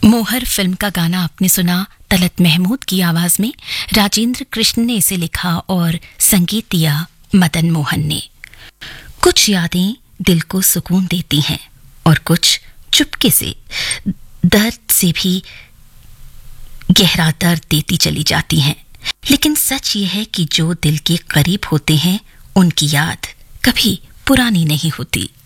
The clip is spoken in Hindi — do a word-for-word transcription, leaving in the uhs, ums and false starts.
मोहर फिल्म का गाना आपने सुना तलत महमूद की आवाज में। राजेंद्र कृष्ण ने इसे लिखा और संगीत दिया मदन मोहन ने। कुछ यादें दिल को सुकून देती हैं और कुछ चुपके से दर्द से भी गहरा दर्द देती चली जाती हैं। लेकिन सच ये है कि जो दिल के करीब होते हैं उनकी याद कभी पुरानी नहीं होती।